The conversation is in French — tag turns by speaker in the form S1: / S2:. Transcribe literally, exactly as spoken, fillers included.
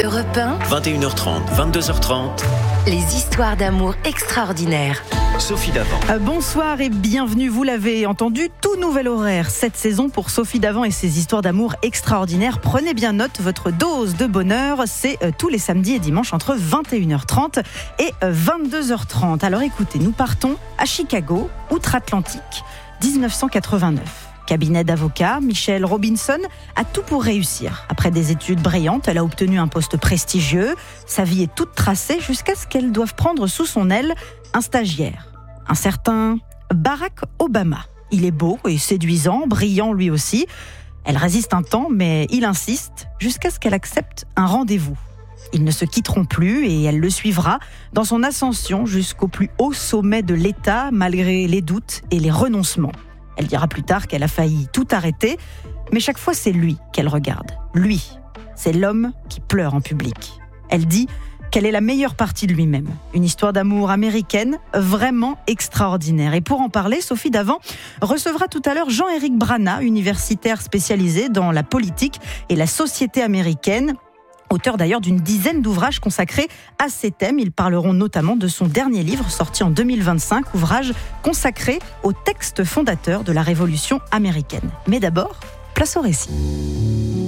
S1: Europe un,
S2: vingt et une heures trente, vingt-deux heures trente.
S1: les histoires d'amour extraordinaires.
S2: Sophie Davant.
S3: Euh, bonsoir et bienvenue, vous l'avez entendu, tout nouvel horaire cette saison pour Sophie Davant et ses histoires d'amour extraordinaires. Prenez bien note, votre dose de bonheur, c'est euh, tous les samedis et dimanches entre vingt et une heures trente et euh, vingt-deux heures trente. Alors écoutez, nous partons à Chicago, outre-Atlantique, dix-neuf cent quatre-vingt-neuf. Cabinet d'avocat, Michelle Robinson a tout pour réussir. Après des études brillantes, elle a obtenu un poste prestigieux. Sa vie est toute tracée jusqu'à ce qu'elle doive prendre sous son aile un stagiaire. Un certain Barack Obama. Il est beau et séduisant, brillant lui aussi. Elle résiste un temps, mais il insiste jusqu'à ce qu'elle accepte un rendez-vous. Ils ne se quitteront plus et elle le suivra dans son ascension jusqu'au plus haut sommet de l'État, malgré les doutes et les renoncements. Elle dira plus tard qu'elle a failli tout arrêter, mais chaque fois c'est lui qu'elle regarde. Lui, c'est l'homme qui pleure en public. Elle dit qu'elle est la meilleure partie de lui-même. Une histoire d'amour américaine vraiment extraordinaire. Et pour en parler, Sophie Davant recevra tout à l'heure Jean-Éric Brana, universitaire spécialisé dans la politique et la société américaine. Auteur d'ailleurs d'une dizaine d'ouvrages consacrés à ces thèmes. Ils parleront notamment de son dernier livre sorti en deux mille vingt-cinq, ouvrage consacré au texte fondateur de la Révolution américaine. Mais d'abord, place au récit.